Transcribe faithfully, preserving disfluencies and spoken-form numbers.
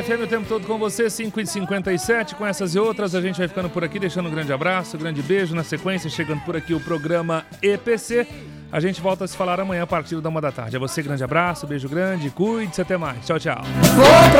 F M o tempo todo com você, cinco e cinquenta e sete. Com essas e outras, a gente vai ficando por aqui, deixando um grande abraço, um grande beijo. Na sequência, chegando por aqui o programa E P C. A gente volta a se falar amanhã a partir da uma da tarde. A você, grande abraço, beijo grande, cuide-se, até mais. Tchau, tchau.